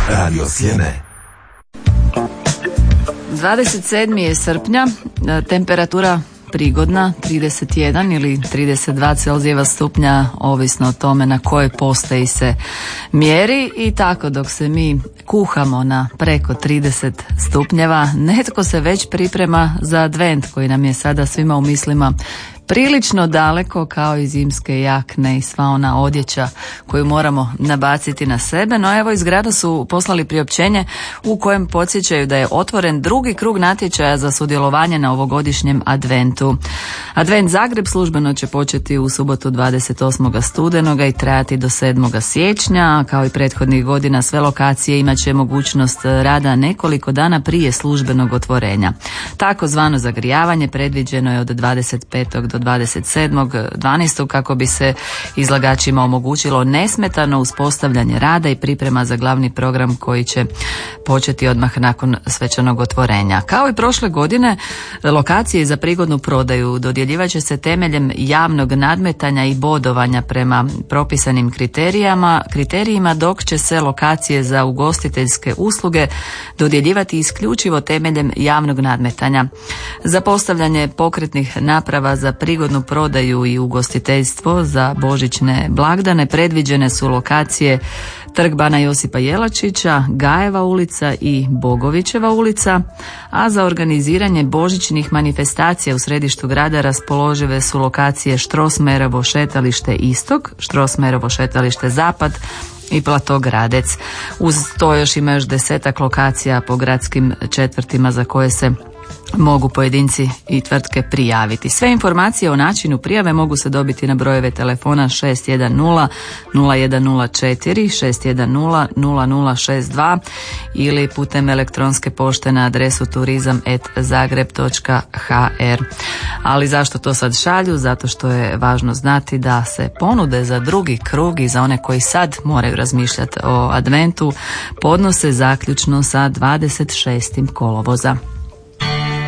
Radio Sljeme. 27. je srpnja, temperatura prigodna, 31 ili 32 Celzijeva stupnja, ovisno o tome na kojoj postaji se mjeri. I tako dok se mi kuhamo na preko 30 stupnjeva, netko se već priprema za advent koji nam je sada svima u mislima prilično daleko, kao i zimske jakne i sva ona odjeća koju moramo nabaciti na sebe. No evo, iz grada su poslali priopćenje u kojem podsjećaju da je otvoren drugi krug natječaja za sudjelovanje na ovogodišnjem adventu. Advent Zagreb službeno će početi u subotu 28. studenoga i trajati do 7. siječnja. Kao i prethodnih godina, sve lokacije imat će mogućnost rada nekoliko dana prije službenog otvorenja. Takozvano zagrijavanje predviđeno je od 25. do 27.12. kako bi se izlagačima omogućilo nesmetano uspostavljanje rada i priprema za glavni program koji će početi odmah nakon svečanog otvorenja. Kao i prošle godine, lokacije za prigodnu prodaju dodjeljivat će se temeljem javnog nadmetanja i bodovanja prema propisanim kriterijima, dok će se lokacije za ugostiteljske usluge dodjeljivati isključivo temeljem javnog nadmetanja. Za postavljanje pokretnih naprava za prigodnu prodaju i ugostiteljstvo za božićne blagdane predviđene su lokacije Trg bana Josipa Jelačića, Gajeva ulica i Bogovićeva ulica, a za organiziranje božićnih manifestacija u središtu grada raspoložive su lokacije Štrosmajerovo šetalište Istok, Štrosmajerovo šetalište Zapad i Plato Gradec. Uz to još ima još 10 lokacija po gradskim četvrtima za koje se mogu pojedinci i tvrtke prijaviti. Sve informacije o načinu prijave mogu se dobiti na brojeve telefona 610 0104, 610 0062 ili putem elektronske pošte na adresu turizam@zagreb.hr. Ali zašto to sad šalju? Zato što je važno znati da se ponude za drugi krug i za one koji sad moraju razmišljati o adventu podnose zaključno sa 26. kolovoza.